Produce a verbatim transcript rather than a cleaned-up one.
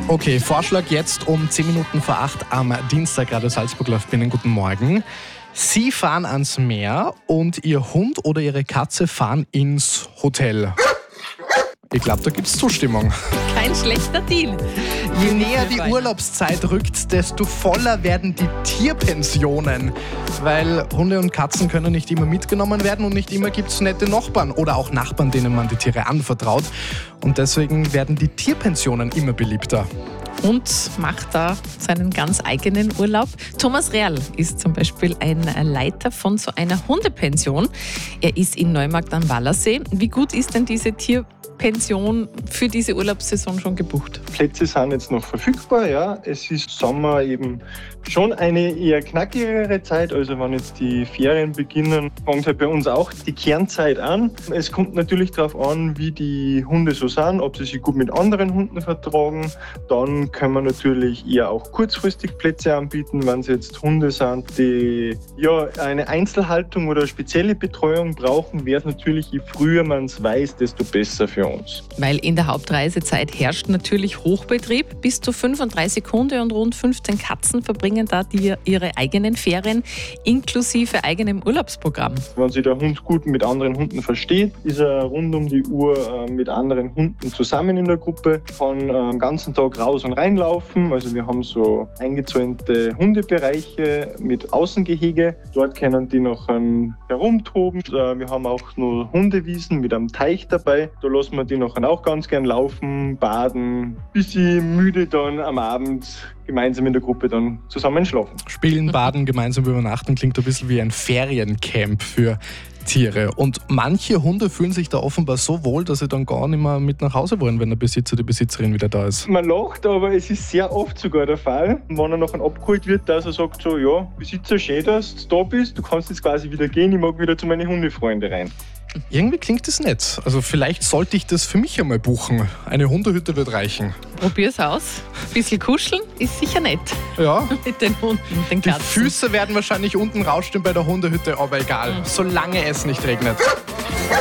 Okay, Vorschlag jetzt um zehn Minuten vor acht am Dienstag, Radio Salzburg läuft Binnen. Guten Morgen. Sie fahren ans Meer und Ihr Hund oder Ihre Katze fahren ins Hotel. Ich glaube, da gibt es Zustimmung. Kein schlechter Deal. Je näher die Urlaubszeit rückt, desto voller werden die Tierpensionen. Weil Hunde und Katzen können nicht immer mitgenommen werden und nicht immer gibt es nette Nachbarn oder auch Nachbarn, denen man die Tiere anvertraut. Und deswegen werden die Tierpensionen immer beliebter. Und macht da seinen ganz eigenen Urlaub. Thomas Real ist zum Beispiel ein Leiter von so einer Hundepension. Er ist in Neumarkt am Wallersee. Wie gut ist denn diese Tierpension für diese Urlaubssaison schon gebucht? Plätze sind jetzt noch verfügbar, ja. Es ist Sommer eben schon eine eher knackigere Zeit. Also wenn jetzt die Ferien beginnen, fängt halt bei uns auch die Kernzeit an. Es kommt natürlich darauf an, wie die Hunde so sind, ob sie sich gut mit anderen Hunden vertragen. Dann können wir natürlich eher auch kurzfristig Plätze anbieten, wenn es jetzt Hunde sind, die ja eine Einzelhaltung oder spezielle Betreuung brauchen, wäre es natürlich, je früher man es weiß, desto besser für uns. Weil in der Hauptreisezeit herrscht natürlich Hochbetrieb. Bis zu fünfunddreißig Hunde und rund fünfzehn Katzen verbringen da die, ihre eigenen Ferien inklusive eigenem Urlaubsprogramm. Wenn sich der Hund gut mit anderen Hunden versteht, ist er rund um die Uhr äh, mit anderen Hunden zusammen in der Gruppe, kann äh, den ganzen Tag raus und reinlaufen. Also wir haben so eingezäunte Hundebereiche mit Außengehege. Dort können die noch ähm, herumtoben. Äh, wir haben auch nur Hundewiesen mit einem Teich dabei. Da lassen wir die noch auch ganz gern laufen, baden, bis sie müde dann am Abend gemeinsam in der Gruppe dann zusammen schlafen. Spielen, baden, gemeinsam übernachten klingt ein bisschen wie ein Feriencamp für Tiere. Und manche Hunde fühlen sich da offenbar so wohl, dass sie dann gar nicht mehr mit nach Hause wollen, wenn der Besitzer, die Besitzerin wieder da ist. Man lacht, aber es ist sehr oft sogar der Fall, wenn er nachher abgeholt wird, dass er sagt so, ja, Besitzer, schön, dass du da bist, du kannst jetzt quasi wieder gehen, ich mag wieder zu meinen Hundefreunden rein. Irgendwie klingt das nett. Also vielleicht sollte ich das für mich einmal buchen. Eine Hundehütte wird reichen. Probier's aus. Ein bisschen kuscheln ist sicher nett. Ja. Mit den Hunden, den Die Katzen. Füße werden wahrscheinlich unten rausstehen bei der Hundehütte, aber egal. Solange es nicht regnet.